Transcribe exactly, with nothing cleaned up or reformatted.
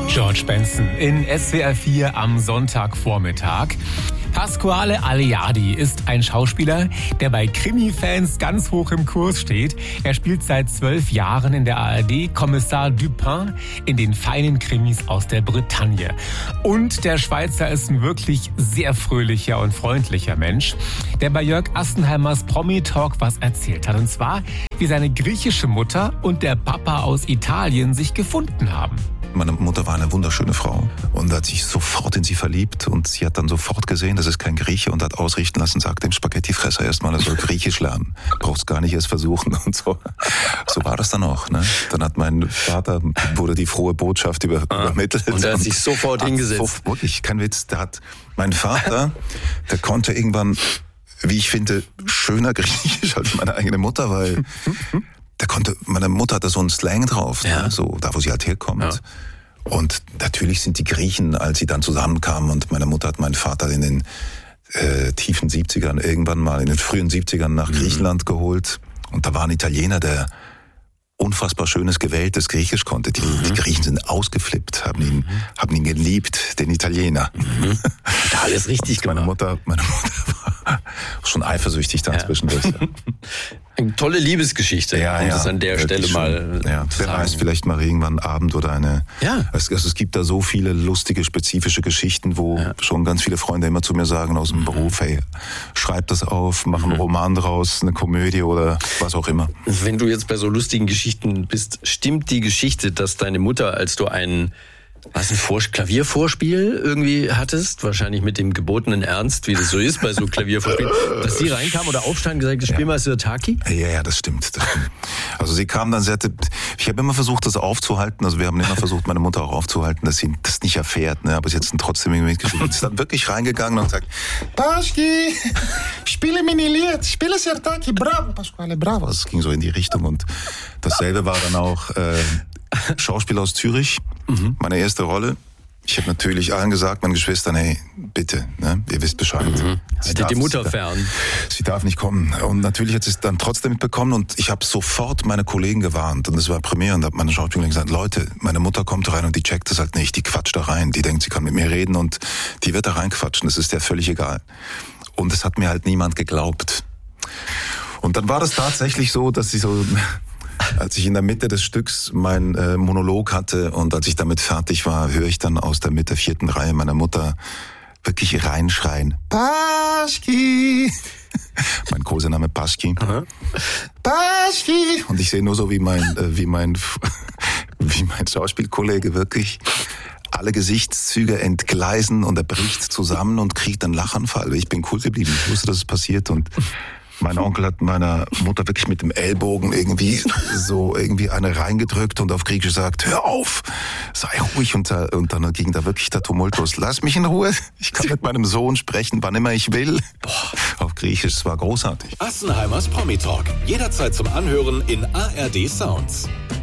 George Benson in S W R vier am Sonntagvormittag. Pasquale Aleardi ist ein Schauspieler, der bei Krimi-Fans ganz hoch im Kurs steht. Er spielt seit zwölf Jahren in der A R D Kommissar Dupin in den feinen Krimis aus der Bretagne. Und der Schweizer ist ein wirklich sehr fröhlicher und freundlicher Mensch, der bei Jörg Assenheimers Promi-Talk was erzählt hat. Und zwar, wie seine griechische Mutter und der Papa aus Italien sich gefunden haben. Meine Mutter war eine wunderschöne Frau und hat sich sofort in sie verliebt und sie hat dann sofort gesehen, das ist kein Grieche und hat ausrichten lassen, sagt dem Spaghettifresser erstmal, er soll Griechisch lernen. Braucht's gar nicht erst versuchen und so. So war das dann auch, ne? Dann hat mein Vater, wurde die frohe Botschaft über, ah, übermittelt. Und er hat sich sofort hingesetzt. So, wirklich, kein Witz, der hat, mein Vater, der konnte irgendwann, wie ich finde, schöner Griechisch als meine eigene Mutter, weil der konnte, meine Mutter hatte so einen Slang drauf, ja. ne? So da, wo sie halt herkommt. Ja. Und natürlich sind die Griechen, als sie dann zusammenkamen und meine Mutter hat meinen Vater in den äh, tiefen siebzigern irgendwann mal, in den frühen siebzigern nach mhm. Griechenland geholt. Und da war ein Italiener, der unfassbar schönes, gewähltes Griechisch konnte. Die, mhm. die Griechen sind ausgeflippt, haben ihn, mhm. haben ihn geliebt, den Italiener. Mhm. Hat alles richtig meine gemacht. Mutter, meine Mutter war schon eifersüchtig da ja. zwischendurch. Eine tolle Liebesgeschichte, ja, um ja, das an der Stelle schon, mal ja. zu Wer sagen. weiß, vielleicht mal irgendwann einen Abend oder eine... Ja. Es, also es gibt da so viele lustige, spezifische Geschichten, wo ja. schon ganz viele Freunde immer zu mir sagen aus dem mhm. Beruf, hey, schreib das auf, mach einen mhm. Roman draus, eine Komödie oder was auch immer. Wenn du jetzt bei so lustigen Geschichten bist, stimmt die Geschichte, dass deine Mutter, als du einen was ein Vor- Klaviervorspiel irgendwie hattest, wahrscheinlich mit dem gebotenen Ernst, wie das so ist bei so Klaviervorspielen, dass sie reinkam oder aufstand und gesagt, das Spiel mal ist Taki? Ja, ja, das stimmt, das stimmt. Also sie kam dann sehr, ich habe immer versucht, das aufzuhalten, also wir haben immer versucht, meine Mutter auch aufzuhalten, dass sie das nicht erfährt, ne? Aber sie hat es dann trotzdem irgendwie mitgespielt. Sie ist dann wirklich reingegangen und sagt, Paschki, spiele mir ein Lied, spiele Taki, bravo, Pasquale, bravo. Das ging so in die Richtung und dasselbe war dann auch äh, Schauspieler aus Zürich, mhm. meine erste Rolle. Ich habe natürlich allen gesagt, meinen Geschwistern, hey, bitte, ne, ihr wisst Bescheid. Mhm. Sie darf, die Mutter sie, fern. Sie darf nicht kommen. Und natürlich hat sie es dann trotzdem mitbekommen und ich habe sofort meine Kollegen gewarnt. Und das war Premiere und da hat meine Schauspielerin gesagt, Leute, meine Mutter kommt rein und die checkt das halt nicht, die quatscht da rein, die denkt, sie kann mit mir reden und die wird da reinquatschen, das ist der völlig egal. Und es hat mir halt niemand geglaubt. Und dann war das tatsächlich so, dass sie so... Als ich in der Mitte des Stücks meinen äh, Monolog hatte und als ich damit fertig war, höre ich dann aus der Mitte vierten Reihe meiner Mutter wirklich reinschreien. Paschki! Mein Kosename Paschki. Uh-huh. Paschki! Und ich sehe nur so, wie mein, äh, wie mein, wie mein Schauspielkollege wirklich alle Gesichtszüge entgleisen und er bricht zusammen und kriegt einen Lachanfall. Ich bin cool geblieben. Ich wusste, dass es passiert und mein Onkel hat meiner Mutter wirklich mit dem Ellbogen irgendwie so irgendwie eine reingedrückt und auf Griechisch gesagt, hör auf, sei ruhig. Und, da, und dann ging da wirklich der Tumult los. Lass mich in Ruhe, ich kann mit meinem Sohn sprechen, wann immer ich will. Boah, auf Griechisch, es war großartig. Assenheimers Promi-Talk, jederzeit zum Anhören in A R D Sounds.